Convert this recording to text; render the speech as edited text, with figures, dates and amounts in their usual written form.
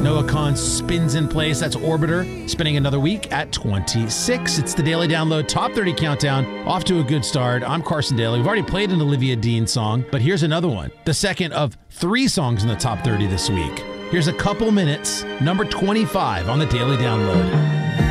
Noah Kahn spins in place. That's Orbiter, spinning another week at 26. It's the Daily Download Top 30 Countdown. Off to a good start. I'm Carson Daly. We've already played an Olivia Dean song, but here's another one. The second of 3 songs in the top 30 this week. Here's a couple minutes. Number 25 on the Daily Download.